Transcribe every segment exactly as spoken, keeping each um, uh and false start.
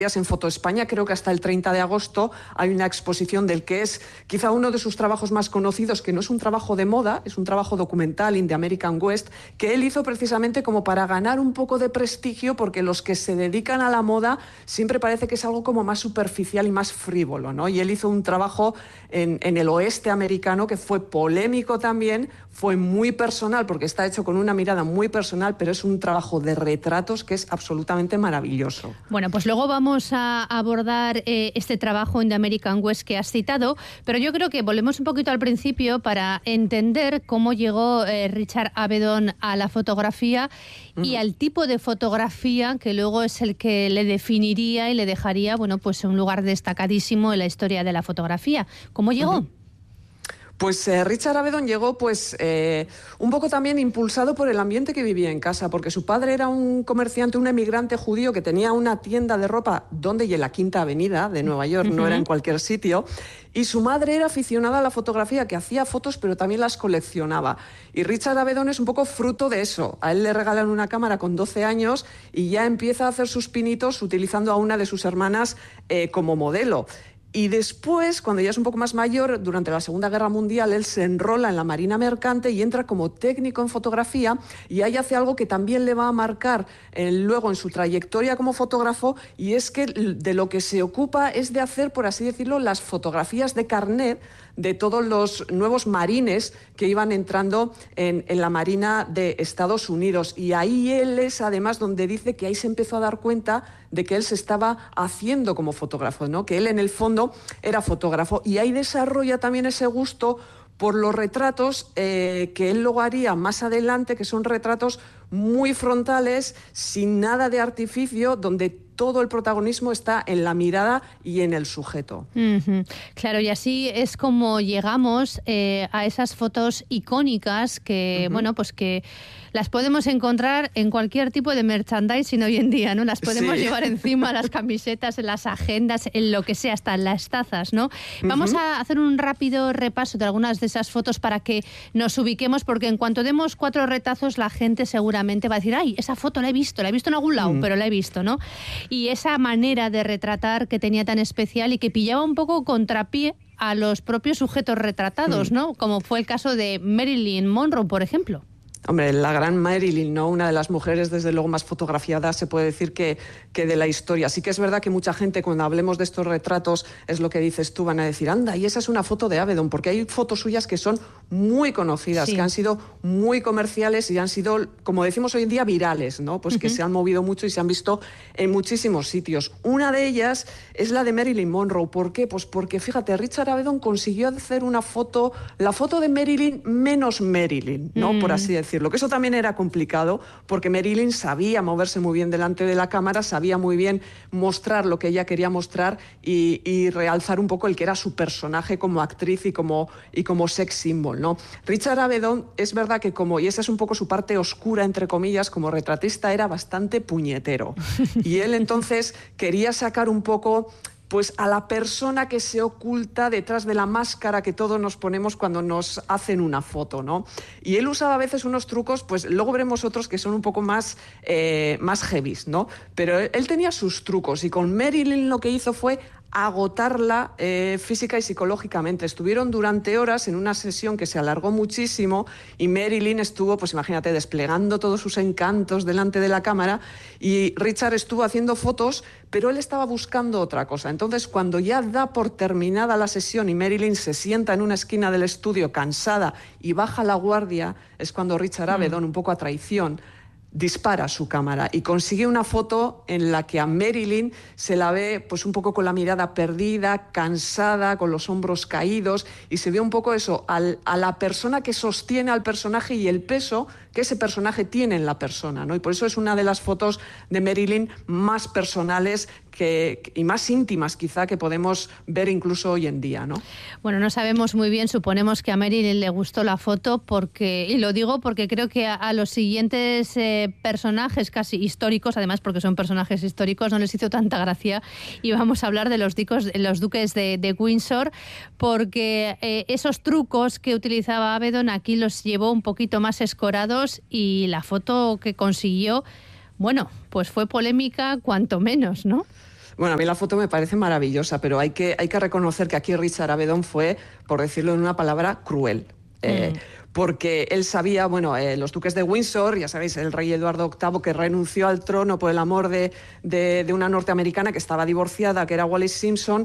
En Foto España, creo que hasta el treinta de agosto hay una exposición del que es quizá uno de sus trabajos más conocidos, que no es un trabajo de moda, es un trabajo documental, In the American West, que él hizo precisamente como para ganar un poco de prestigio, porque los que se dedican a la moda siempre parece que es algo como más superficial y más frívolo, ¿no? Y él hizo un trabajo en, en el oeste americano que fue polémico también, fue muy personal, porque está hecho con una mirada muy personal, pero es un trabajo de retratos que es absolutamente maravilloso. Bueno, pues luego vamos a abordar eh, este trabajo en The American West que has citado, pero yo creo que volvemos un poquito al principio para entender cómo llegó eh, Richard Avedon a la fotografía uh-huh. y al tipo de fotografía que luego es el que le definiría y le dejaría, bueno, pues un lugar destacadísimo en la historia de la fotografía. ¿Cómo llegó? Uh-huh. Pues eh, Richard Avedon llegó pues eh, un poco también impulsado por el ambiente que vivía en casa, porque su padre era un comerciante, un emigrante judío que tenía una tienda de ropa donde y en la Quinta Avenida de Nueva York, uh-huh. no era en cualquier sitio, y su madre era aficionada a la fotografía, que hacía fotos pero también las coleccionaba. Y Richard Avedon es un poco fruto de eso. A él le regalan una cámara con doce años y ya empieza a hacer sus pinitos utilizando a una de sus hermanas eh, como modelo. Y después, cuando ya es un poco más mayor, durante la Segunda Guerra Mundial, él se enrola en la Marina Mercante y entra como técnico en fotografía, y ahí hace algo que también le va a marcar eh, luego en su trayectoria como fotógrafo, y es que de lo que se ocupa es de hacer, por así decirlo, las fotografías de carnet de todos los nuevos marines que iban entrando en, en la Marina de Estados Unidos. Y ahí él es, además, donde dice que ahí se empezó a dar cuenta de que él se estaba haciendo como fotógrafo, ¿no? Que él, en el fondo, era fotógrafo. Y ahí desarrolla también ese gusto por los retratos eh, que él luego haría más adelante, que son retratos muy frontales, sin nada de artificio, donde todo el protagonismo está en la mirada y en el sujeto. Uh-huh. Claro, y así es como llegamos eh, a esas fotos icónicas que, uh-huh. bueno, pues que las podemos encontrar en cualquier tipo de merchandising hoy en día, ¿no? Las podemos sí. llevar encima, las camisetas, en las agendas, en lo que sea, hasta en las tazas, ¿no? Uh-huh. Vamos a hacer un rápido repaso de algunas de esas fotos para que nos ubiquemos, porque en cuanto demos cuatro retazos, la gente seguramente va a decir, ay, esa foto la he visto, la he visto en algún lado, uh-huh. pero la he visto, ¿no? Y esa manera de retratar que tenía tan especial y que pillaba un poco contrapié a los propios sujetos retratados, ¿no? Como fue el caso de Marilyn Monroe, por ejemplo. Hombre, la gran Marilyn, ¿no? Una de las mujeres, desde luego, más fotografiadas, se puede decir que, que de la historia. Sí que es verdad que mucha gente, cuando hablemos de estos retratos, es lo que dices tú, van a decir, anda, y esa es una foto de Avedon, porque hay fotos suyas que son muy conocidas, sí. que han sido muy comerciales y han sido, como decimos hoy en día, virales, ¿no? Pues uh-huh. que se han movido mucho y se han visto en muchísimos sitios. Una de ellas es la de Marilyn Monroe. ¿Por qué? Pues porque, fíjate, Richard Avedon consiguió hacer una foto, la foto de Marilyn menos Marilyn, ¿no? Mm. Por así decirlo. Decirlo, que eso también era complicado, porque Marilyn sabía moverse muy bien delante de la cámara, sabía muy bien mostrar lo que ella quería mostrar y, y realzar un poco el que era su personaje como actriz y como, y como sex symbol, ¿no? Richard Avedon, es verdad que como, y esa es un poco su parte oscura, entre comillas, como retratista, era bastante puñetero. Y él entonces quería sacar un poco pues a la persona que se oculta detrás de la máscara que todos nos ponemos cuando nos hacen una foto, ¿no? Y él usaba a veces unos trucos, pues luego veremos otros que son un poco más, eh, más heavies, ¿no? Pero él, él tenía sus trucos, y con Marilyn lo que hizo fue agotarla eh, física y psicológicamente. Estuvieron durante horas en una sesión que se alargó muchísimo, y Marilyn estuvo, pues imagínate, desplegando todos sus encantos delante de la cámara, y Richard estuvo haciendo fotos, pero él estaba buscando otra cosa. Entonces, cuando ya da por terminada la sesión y Marilyn se sienta en una esquina del estudio cansada y baja la guardia, es cuando Richard Avedon, mm. un poco a traición, dispara su cámara y consigue una foto en la que a Marilyn se la ve pues un poco con la mirada perdida, cansada, con los hombros caídos, y se ve un poco eso, al, a la persona que sostiene al personaje y el peso que ese personaje tiene en la persona, ¿no? Y por eso es una de las fotos de Marilyn más personales que, y más íntimas quizá que podemos ver incluso hoy en día, ¿no? Bueno, no sabemos muy bien, suponemos que a Marilyn le gustó la foto, porque, y lo digo porque creo que a, a los siguientes eh, personajes casi históricos, además porque son personajes históricos, no les hizo tanta gracia, y vamos a hablar de los, dicos, los duques de, de Windsor, porque eh, esos trucos que utilizaba Avedon aquí los llevó un poquito más escorados, y la foto que consiguió, bueno, pues fue polémica cuanto menos, ¿no? Bueno, a mí la foto me parece maravillosa, pero hay que, hay que reconocer que aquí Richard Avedon fue, por decirlo en una palabra, cruel. Eh, mm. Porque él sabía, bueno, eh, los duques de Windsor, ya sabéis, el rey Eduardo octavo, que renunció al trono por el amor de, de, de una norteamericana que estaba divorciada, que era Wallis Simpson,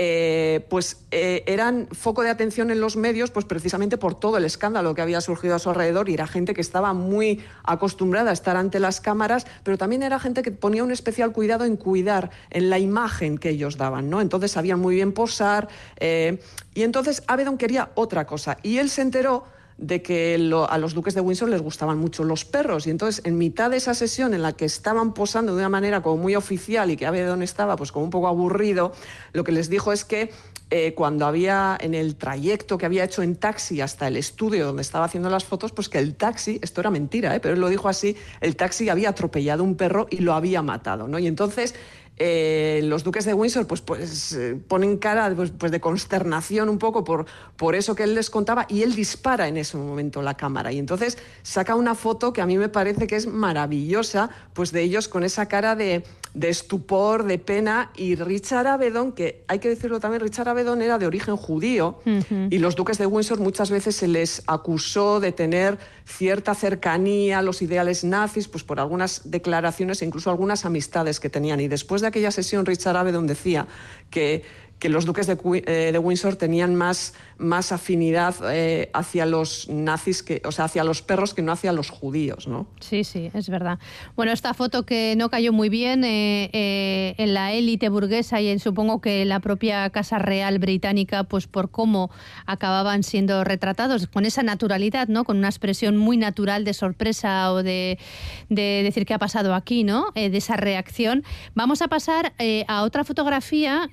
eh, pues eh, eran foco de atención en los medios, pues precisamente por todo el escándalo que había surgido a su alrededor, y era gente que estaba muy acostumbrada a estar ante las cámaras, pero también era gente que ponía un especial cuidado en cuidar, en la imagen que ellos daban, ¿no? Entonces sabían muy bien posar, eh, y entonces Avedon quería otra cosa, y él se enteró de que lo, a los duques de Windsor les gustaban mucho los perros, y entonces en mitad de esa sesión en la que estaban posando de una manera como muy oficial y que Avedon estaba pues como un poco aburrido, lo que les dijo es que eh, cuando había, en el trayecto que había hecho en taxi hasta el estudio donde estaba haciendo las fotos, pues que el taxi, esto era mentira, ¿eh? Pero él lo dijo así, el taxi había atropellado un perro y lo había matado, ¿no? Y entonces Eh, los duques de Windsor pues, pues eh, ponen cara pues, pues de consternación un poco por, por eso que él les contaba, y él dispara en ese momento la cámara, y entonces saca una foto que a mí me parece que es maravillosa, pues de ellos con esa cara de, de estupor, de pena. Y Richard Avedon, que hay que decirlo también, Richard Avedon era de origen judío, uh-huh. y los duques de Windsor muchas veces se les acusó de tener cierta cercanía a los ideales nazis, pues por algunas declaraciones e incluso algunas amistades que tenían. Y después de aquella sesión, Richard Avedon decía que, que los duques de, eh, de Windsor tenían más, más afinidad eh, hacia los nazis, que, o sea, hacia los perros que no hacia los judíos, ¿no? Sí, sí, es verdad. Bueno, esta foto que no cayó muy bien eh, eh, en la élite burguesa y en, supongo que en la propia Casa Real británica, pues por cómo acababan siendo retratados, con esa naturalidad, ¿no? Con una expresión muy natural de sorpresa o de, de decir qué ha pasado aquí, ¿no? Eh, de esa reacción. Vamos a pasar eh, a otra fotografía,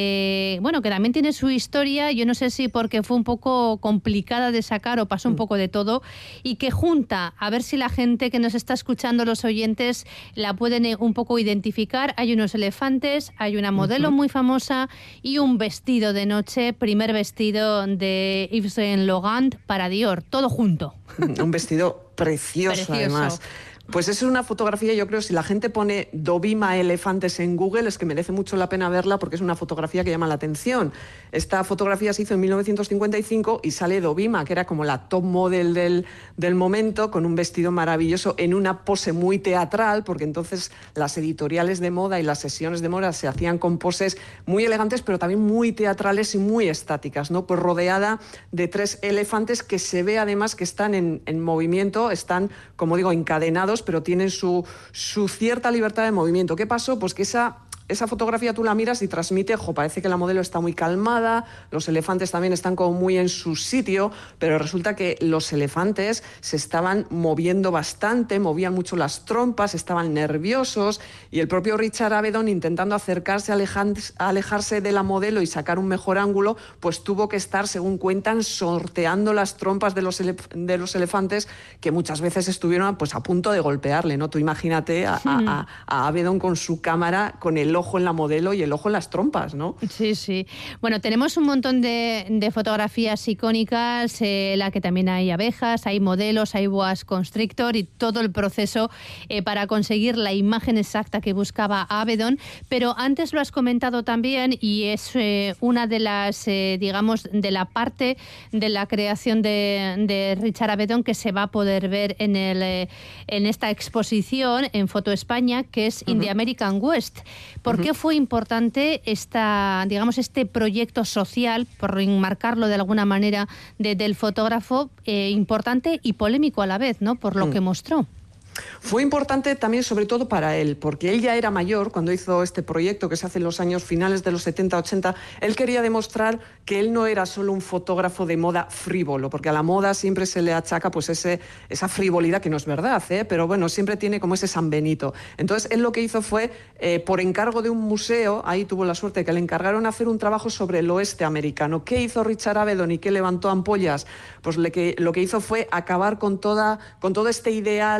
eh, bueno, que también tiene su historia. Yo no sé si porque fue un poco complicada de sacar o pasó un poco de todo, y que junta, a ver si la gente que nos está escuchando, los oyentes, la pueden un poco identificar. Hay unos elefantes, hay una modelo uh-huh. muy famosa y un vestido de noche, primer vestido de Yves Saint Laurent para Dior, todo junto. Un vestido precioso, precioso. Además. Pues es una fotografía, yo creo, si la gente pone Dovima elefantes en Google, es que merece mucho la pena verla, porque es una fotografía que llama la atención. Esta fotografía se hizo en mil novecientos cincuenta y cinco y sale Dovima, que era como la top model del, del momento, con un vestido maravilloso, en una pose muy teatral, porque entonces las editoriales de moda y las sesiones de moda se hacían con poses muy elegantes, pero también muy teatrales y muy estáticas, ¿no? Pues rodeada de tres elefantes que se ve además que están en, en movimiento, están, como digo, encadenados, pero tienen su, su cierta libertad de movimiento. ¿Qué pasó? Pues que esa, esa fotografía tú la miras y transmite, jo, parece que la modelo está muy calmada, los elefantes también están como muy en su sitio, pero resulta que los elefantes se estaban moviendo bastante, movían mucho las trompas, estaban nerviosos, y el propio Richard Avedon, intentando acercarse, alejarse, alejarse de la modelo y sacar un mejor ángulo, pues tuvo que estar, según cuentan, sorteando las trompas de los, elef- de los elefantes, que muchas veces estuvieron pues a punto de golpearle, ¿no? Tú imagínate a, a, a Avedon con su cámara, con el ojo en la modelo y el ojo en las trompas, ¿no? Sí, sí. Bueno, tenemos un montón de, de fotografías icónicas, eh, la que también hay abejas, hay modelos, hay boas constrictor y todo el proceso eh, para conseguir la imagen exacta que buscaba Avedon. Pero antes lo has comentado también, y es eh, una de las, eh, digamos, de la parte de la creación de, de Richard Avedon que se va a poder ver en, el, eh, en esta exposición en Foto España, que es uh-huh. In the American West. ¿Por uh-huh. qué fue importante esta, digamos, este proyecto social, por enmarcarlo de alguna manera, de, del fotógrafo, eh, importante y polémico a la vez, ¿no? Por lo uh-huh. que mostró? Fue importante también, sobre todo para él, porque él ya era mayor cuando hizo este proyecto que se hace en los años finales de los setenta ochenta. Él quería demostrar que él no era solo un fotógrafo de moda frívolo, porque a la moda siempre se le achaca pues ese, esa frivolidad, que no es verdad, ¿eh? Pero bueno, siempre tiene como ese San Benito. Entonces él lo que hizo fue, eh, por encargo de un museo, ahí tuvo la suerte de que le encargaron hacer un trabajo sobre el oeste americano. ¿Qué hizo Richard Avedon y qué levantó ampollas? Pues le que, lo que hizo fue acabar con, toda, con todo este ideal del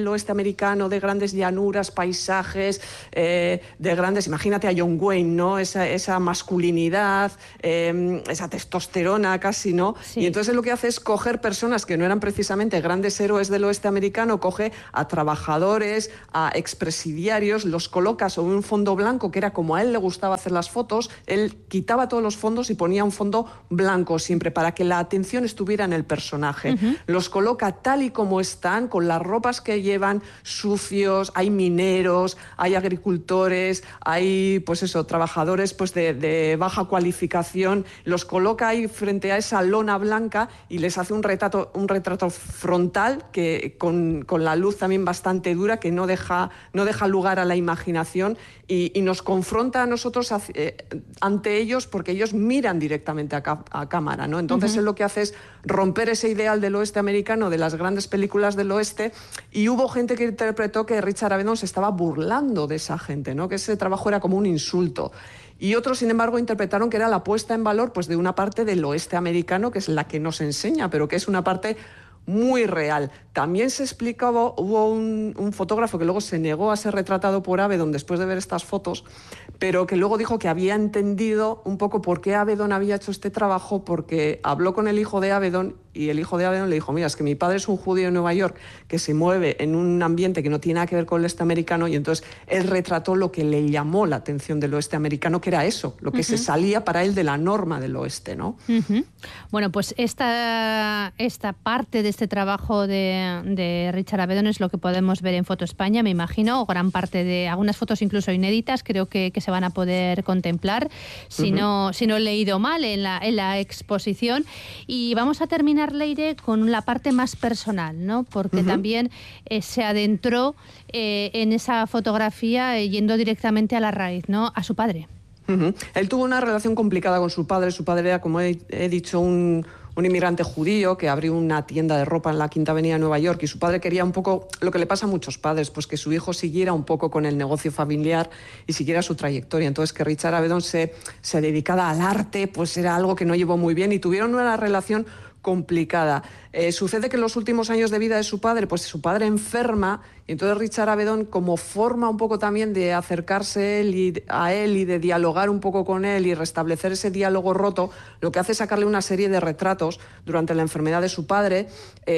del oeste americano, de grandes llanuras, paisajes, eh, de grandes, imagínate a John Wayne, ¿no? Esa, esa masculinidad, eh, esa testosterona casi, ¿no? Sí. Y entonces lo que hace es coger personas que no eran precisamente grandes héroes del oeste americano, coge a trabajadores, a expresidiarios, los coloca sobre un fondo blanco, que era como a él le gustaba hacer las fotos. Él quitaba todos los fondos y ponía un fondo blanco siempre, para que la atención estuviera en el personaje. Uh-huh. Los coloca tal y como están, con las ropas que llevan, sucios, hay mineros, hay agricultores, hay, pues eso, trabajadores pues de, de baja cualificación, los coloca ahí frente a esa lona blanca y les hace un retrato, un retrato frontal que, con, con la luz también bastante dura, que no deja, no deja lugar a la imaginación y, y nos confronta a nosotros hacia, eh, ante ellos, porque ellos miran directamente a, ca- a cámara, ¿no? Entonces uh-huh. él lo que hace es romper ese ideal del oeste americano, de las grandes películas del oeste, y hubo gente que interpretó que Richard Avedon se estaba burlando de esa gente, ¿no? Que ese trabajo era como un insulto. Y otros, sin embargo, interpretaron que era la puesta en valor pues, de una parte del oeste americano, que es la que nos enseña, pero que es una parte muy real. También se explicaba, hubo un, un fotógrafo que luego se negó a ser retratado por Avedon después de ver estas fotos, pero que luego dijo que había entendido un poco por qué Avedon había hecho este trabajo, porque habló con el hijo de Avedon y el hijo de Avedon le dijo: mira, es que mi padre es un judío en Nueva York que se mueve en un ambiente que no tiene nada que ver con el oeste americano, y entonces él retrató lo que le llamó la atención del oeste americano, que era eso, lo que uh-huh. se salía para él de la norma del oeste, ¿no? Uh-huh. Bueno, pues esta, esta parte de este trabajo de, de Richard Avedon es lo que podemos ver en Foto España, me imagino, o gran parte de algunas fotos incluso inéditas, creo que, que se van a poder contemplar, si, uh-huh. no, si no he leído mal en la, en la exposición. Y vamos a terminar, Leire, con la parte más personal, ¿no? Porque uh-huh. también eh, se adentró eh, en esa fotografía eh, yendo directamente a la raíz, ¿no? A su padre. Uh-huh. Él tuvo una relación complicada con su padre. Su padre era, como he, he dicho, un, un inmigrante judío que abrió una tienda de ropa en la Quinta Avenida de Nueva York, y su padre quería un poco lo que le pasa a muchos padres, pues que su hijo siguiera un poco con el negocio familiar y siguiera su trayectoria. Entonces, que Richard Avedon se, se dedicara al arte, pues era algo que no llevó muy bien, y tuvieron una relación complicada. Eh, sucede que en los últimos años de vida de su padre, pues su padre enferma, y entonces Richard Avedon, como forma un poco también de acercarse él y, a él y de dialogar un poco con él y restablecer ese diálogo roto, lo que hace es sacarle una serie de retratos durante la enfermedad de su padre,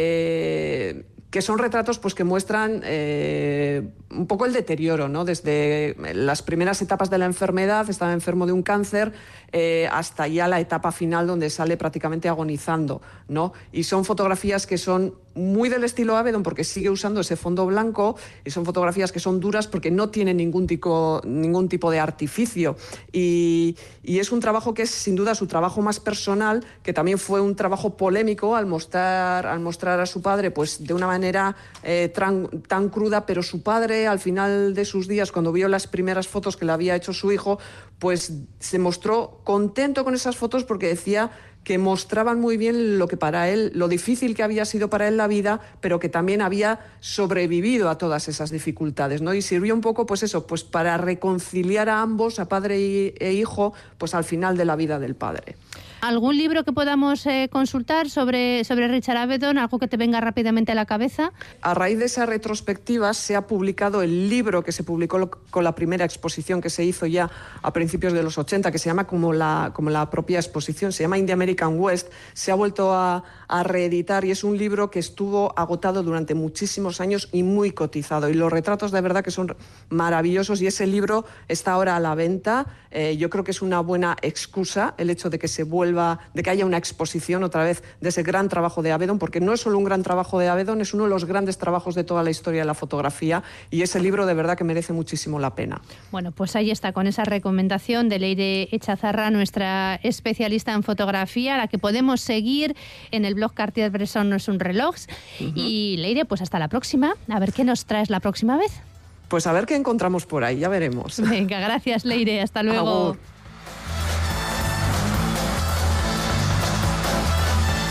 eh, que son retratos pues, que muestran eh, un poco el deterioro, ¿no? Desde las primeras etapas de la enfermedad, estaba enfermo de un cáncer, eh, hasta ya la etapa final donde sale prácticamente agonizando, ¿no? Y son fotografías que son muy del estilo Avedon, porque sigue usando ese fondo blanco, y son fotografías que son duras porque no tienen ningún tipo, ningún tipo de artificio. Y, y es un trabajo que es sin duda su trabajo más personal, que también fue un trabajo polémico al mostrar, al mostrar a su padre pues, de una manera eh, tan, tan cruda, pero su padre al final de sus días, cuando vio las primeras fotos que le había hecho su hijo, pues se mostró contento con esas fotos, porque decía que mostraban muy bien lo que para él, lo difícil que había sido para él la vida, pero que también había sobrevivido a todas esas dificultades, ¿no? Y sirvió un poco, pues eso, pues para reconciliar a ambos, a padre y, e hijo, pues al final de la vida del padre. ¿Algún libro que podamos eh, consultar sobre, sobre Richard Avedon? ¿Algo que te venga rápidamente a la cabeza? A raíz de esa retrospectiva se ha publicado el libro que se publicó con la primera exposición que se hizo ya a principios de los ochenta, que se llama como la, como la propia exposición, se llama In the American West. Se ha vuelto a, a reeditar, y es un libro que estuvo agotado durante muchísimos años y muy cotizado. Y los retratos de verdad que son maravillosos, y ese libro está ahora a la venta. Eh, yo creo que es una buena excusa el hecho de que se vuelva de que haya una exposición otra vez de ese gran trabajo de Avedon, porque no es solo un gran trabajo de Avedon, es uno de los grandes trabajos de toda la historia de la fotografía, y ese libro de verdad que merece muchísimo la pena. Bueno, pues ahí está, con esa recomendación de Leire Echazarra, nuestra especialista en fotografía, la que podemos seguir en el blog Cartier-Bresson no es un reloj. Uh-huh. Y Leire, pues hasta la próxima, a ver qué nos traes la próxima vez. Pues a ver qué encontramos por ahí, ya veremos. Venga, gracias Leire, hasta luego. Agur.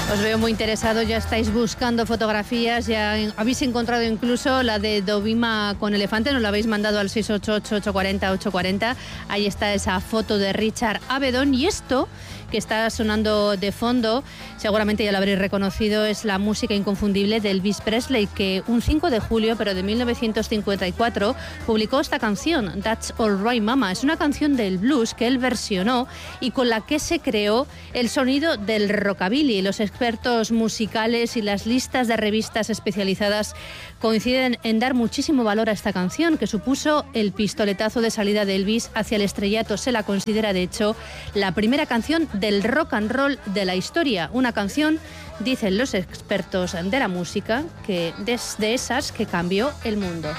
Os veo muy interesados, ya estáis buscando fotografías, ya habéis encontrado incluso la de Dovima con elefante, nos la habéis mandado al seis ocho ocho, ocho cuatro cero, ocho cuatro cero. Ahí está esa foto de Richard Avedon, y esto que está sonando de fondo, seguramente ya lo habréis reconocido, es la música inconfundible de Elvis Presley, que un cinco de julio, pero de mil novecientos cincuenta y cuatro, publicó esta canción, That's All Right Mama. Es una canción del blues que él versionó y con la que se creó el sonido del rockabilly. Los expertos musicales y las listas de revistas especializadas coinciden en dar muchísimo valor a esta canción, que supuso el pistoletazo de salida de Elvis hacia el estrellato. Se la considera, de hecho, la primera canción del rock and roll de la historia. Una canción, dicen los expertos de la música, que desde esas que cambió el mundo.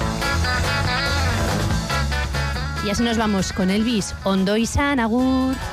Y así nos vamos con Elvis. Ondo izan, agur.